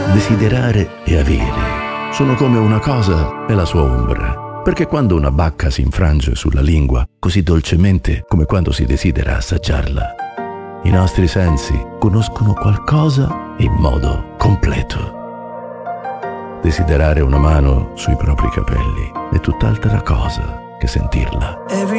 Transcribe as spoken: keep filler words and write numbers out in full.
Desiderare e avere sono come una cosa e la sua ombra, perché quando una bacca si infrange sulla lingua così dolcemente come quando si desidera assaggiarla, i nostri sensi conoscono qualcosa in modo completo. Desiderare una mano sui propri capelli è tutt'altra cosa che sentirla.